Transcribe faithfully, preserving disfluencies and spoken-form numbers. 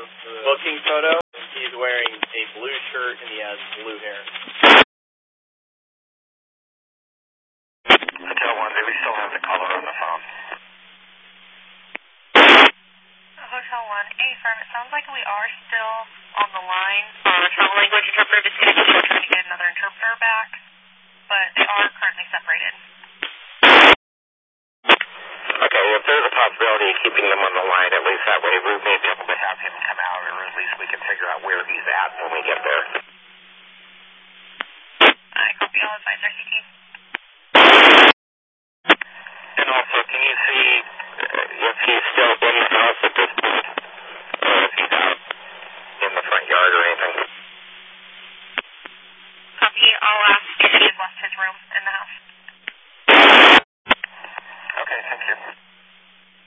booking photo. He's wearing a blue shirt and he has blue hair. Hotel one, do we still have the caller on the phone? Hotel one, hey firm, it sounds like we are still on the line. Uh, travel language interpreter is going to be trying to get another interpreter back, but they are currently separated. Okay, if there's a possibility of keeping them on the line, at least that way we may be able to have him come out, or at least we can figure out where he's at when we get there. I copy all advice, R C T. And also, can you see